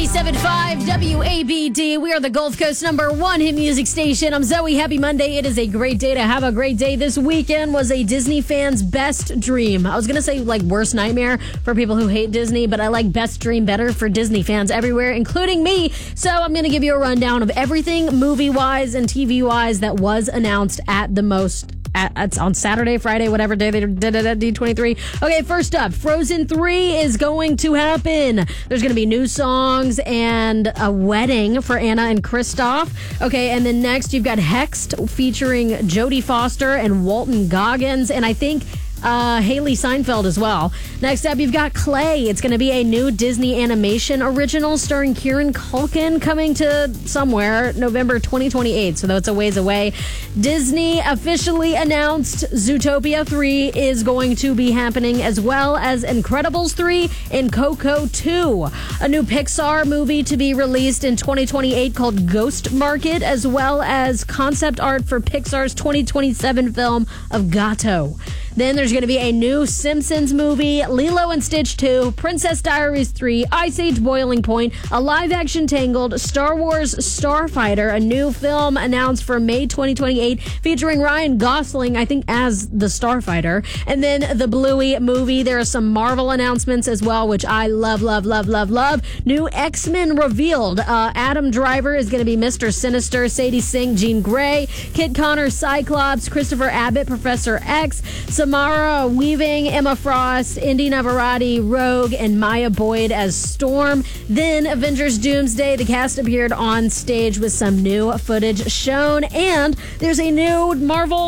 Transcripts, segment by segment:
97.5 WABD. We are the Gulf Coast #1 hit music station. I'm Zoe. Happy Monday. It is a great day to have a great day. This weekend was a Disney fan's best dream. I was going to say like worst nightmare for people who hate Disney, but I like best dream better for Disney fans everywhere, including me. So I'm going to give you a rundown of everything movie-wise and TV-wise that was announced at the most. It's on Saturday, Friday, whatever day they did it at D23. Okay, first up, Frozen 3 is going to happen. There's going to be new songs and a wedding for Anna and Kristoff. Okay, and then next you've got Hexed featuring Jodie Foster and Walton Goggins, and I think Haley Seinfeld as well. Next up, you've got Clay. It's going to be a new Disney animation original starring Kieran Culkin, coming to somewhere November 2028, so that's a ways away. Disney officially announced Zootopia 3 is going to be happening, as well as Incredibles 3 and Coco 2. A new Pixar movie to be released in 2028 called Ghost Market, as well as concept art for Pixar's 2027 film of Gato. Then there's going to be a new Simpsons movie, Lilo and Stitch 2, Princess Diaries 3, Ice Age Boiling Point, a live-action Tangled, Star Wars Starfighter, a new film announced for May 2028 featuring Ryan Gosling, I think, as the Starfighter. And then the Bluey movie. There are some Marvel announcements as well, which I love, love, love, love, love. New X-Men revealed. Adam Driver is going to be Mr. Sinister, Sadie Sink, Jean Grey, Kit Connor, Cyclops, Christopher Abbott, Professor X, Samara Weaving, Emma Frost, Indy Navarrete, Rogue, and Maya Boyd as Storm. Then Avengers Doomsday, the cast appeared on stage with some new footage shown. And there's a new Marvel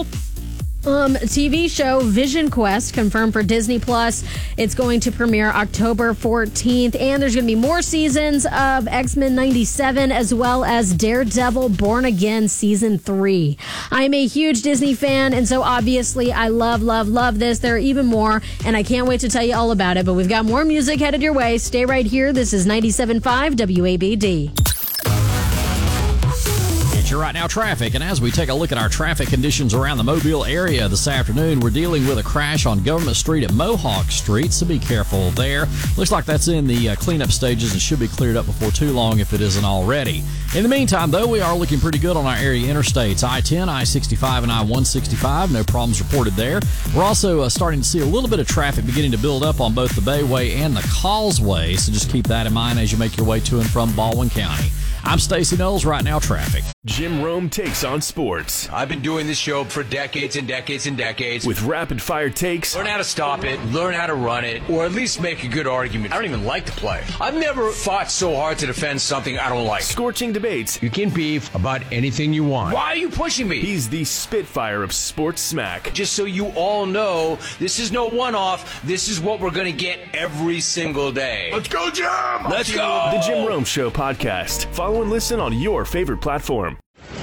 TV show, Vision Quest, confirmed for Disney Plus. It's going to premiere October 14th, and there's going to be more seasons of X-Men 97, as well as Daredevil Born Again Season 3. I'm a huge Disney fan, and so obviously I love, love, love this. There are even more, and I can't wait to tell you all about it, but we've got more music headed your way. Stay right here. This is 97.5 WABD. Your Right Now traffic, and as we take a look at our traffic conditions around the Mobile area this afternoon, we're dealing with a crash on Government Street at Mohawk Street, so be careful there. Looks like that's in the cleanup stages and should be cleared up before too long if it isn't already. In the meantime, though, we are looking pretty good on our area interstates, I-10, I-65, and I-165. No problems reported there. We're also starting to see a little bit of traffic beginning to build up on both the Bayway and the Causeway, so just keep that in mind as you make your way to and from Baldwin County. I'm Stacey Knowles, Right Now Traffic. Jim Rome takes on sports. I've been doing this show for decades and decades and decades. With rapid-fire takes. Learn how to stop it, learn how to run it, or at least make a good argument. I don't even like to play. I've never fought so hard to defend something I don't like. Scorching debates. You can beef about anything you want. Why are you pushing me? He's the Spitfire of sports smack. Just so you all know, this is no one-off. This is what we're going to get every single day. Let's go, Jim! Let's go! The Jim Rome Show podcast. Follow and listen on your favorite platform.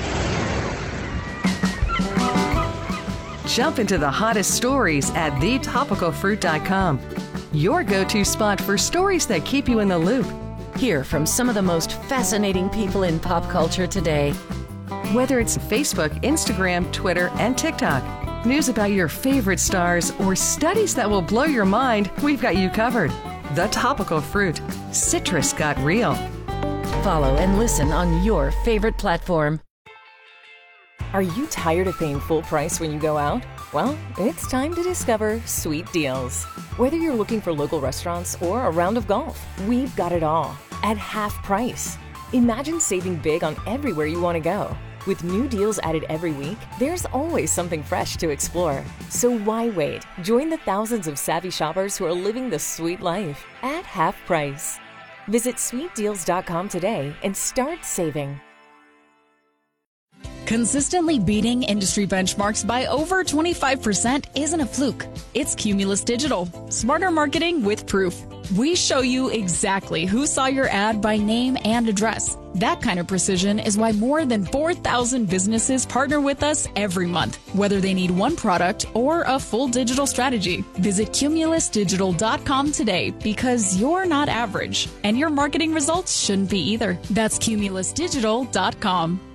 Jump into the hottest stories at thetopicalfruit.com. Your go-to spot for stories that keep you in the loop. Hear from some of the most fascinating people in pop culture today. Whether it's Facebook, Instagram, Twitter, and TikTok, news about your favorite stars, or studies that will blow your mind, we've got you covered. The Topical Fruit. Citrus got real. Follow and listen on your favorite platform. Are you tired of paying full price when you go out? Well, it's time to discover Sweet Deals. Whether you're looking for local restaurants or a round of golf, we've got it all at half price. Imagine saving big on everywhere you want to go. With new deals added every week, there's always something fresh to explore. So why wait? Join the thousands of savvy shoppers who are living the sweet life at half price. Visit sweetdeals.com today and start saving. Consistently beating industry benchmarks by over 25% isn't a fluke. It's Cumulus Digital. Smarter marketing with proof. We show you exactly who saw your ad by name and address. That kind of precision is why more than 4,000 businesses partner with us every month, whether they need one product or a full digital strategy. Visit cumulusdigital.com today, because you're not average, and your marketing results shouldn't be either. That's cumulusdigital.com.